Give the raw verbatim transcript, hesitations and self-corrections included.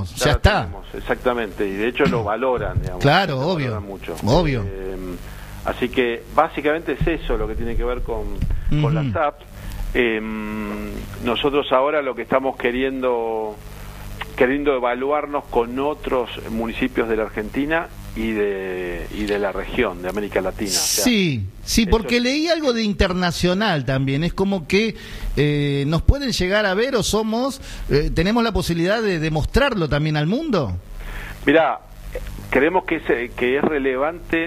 ya, ya está. Tenemos, exactamente, y de hecho lo valoran, digamos. Claro, lo obvio, valoran mucho. obvio. Eh, así que básicamente es eso lo que tiene que ver con, uh-huh. con las apps. Eh, nosotros ahora lo que estamos queriendo queriendo evaluarnos con otros municipios de la Argentina y de y de la región de América Latina. O sea, sí, sí, porque eso... leí algo de internacional también. Es como que eh, nos pueden llegar a ver o somos, eh, tenemos la posibilidad de demostrarlo también al mundo. Mirá, creemos que es, que es relevante